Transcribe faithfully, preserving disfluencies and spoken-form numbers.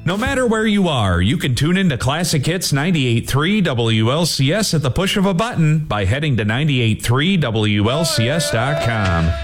No matter where you are, you can tune into Classic Hits ninety-eight point three W L C S at the push of a button by heading to nine eight three W L C S dot com.